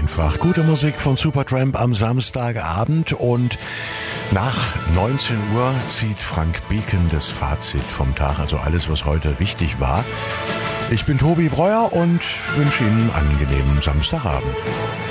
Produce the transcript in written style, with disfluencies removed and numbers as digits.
einfach. Gute Musik von Supertramp am Samstagabend und nach 19 Uhr zieht Frank Beken das Fazit vom Tag, also alles, was heute wichtig war. Ich bin Tobi Breuer und wünsche Ihnen einen angenehmen Samstagabend.